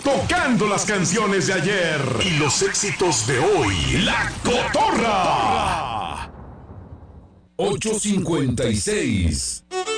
tocando las canciones de ayer y los éxitos de hoy. La Cotorra. 8:56.